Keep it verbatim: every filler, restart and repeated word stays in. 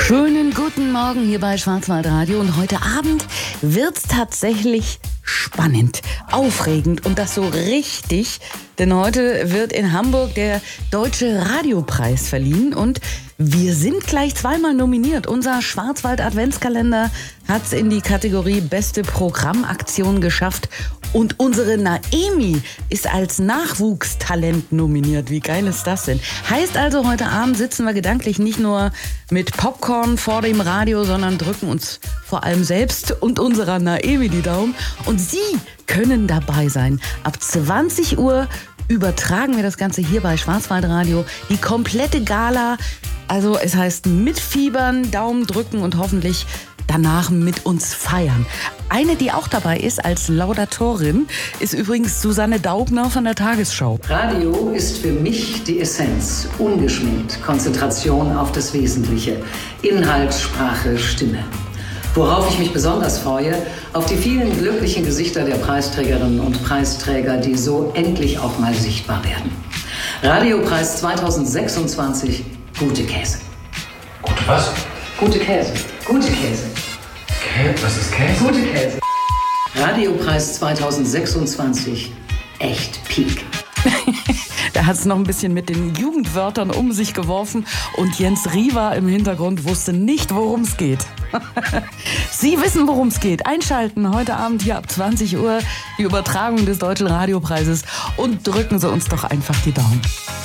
Schönen guten Morgen hier bei Schwarzwaldradio und heute Abend wird's tatsächlich spannend, aufregend und das so richtig, denn heute wird in Hamburg der Deutsche Radiopreis verliehen und wir sind gleich zweimal nominiert. Unser Schwarzwald-Adventskalender hat's in die Kategorie Beste Programmaktion geschafft und unsere Naemi ist als Nachwuchstalent nominiert. Wie geil ist das denn? Heißt also, heute Abend sitzen wir gedanklich nicht nur mit Popcorn vor dem Radio, sondern drücken uns vor allem selbst und unserer Naemi die Daumen. Und Sie können dabei sein. Ab zwanzig Uhr übertragen wir das Ganze hier bei Schwarzwaldradio. Die komplette Gala. Also es heißt mitfiebern, Daumen drücken und hoffentlich danach mit uns feiern. Eine, die auch dabei ist als Laudatorin, ist übrigens Susanne Daubner von der Tagesschau. Radio ist für mich die Essenz. Ungeschminkt, Konzentration auf das Wesentliche. Inhalt, Sprache, Stimme. Worauf ich mich besonders freue, auf die vielen glücklichen Gesichter der Preisträgerinnen und Preisträger, die so endlich auch mal sichtbar werden. Radiopreis zweitausendsechsundzwanzig, gute Käse. Gute was? Gute Käse. Gute Käse. Kä was ist Käse? Gute Käse. Radiopreis zweitausendsechsundzwanzig, echt Peak. Da hat es noch ein bisschen mit den Jugendwörtern um sich geworfen und Jens Riva im Hintergrund wusste nicht, worum es geht. Sie wissen, worum es geht. Einschalten heute Abend hier ab zwanzig Uhr die Übertragung des Deutschen Radiopreises und drücken Sie uns doch einfach die Daumen.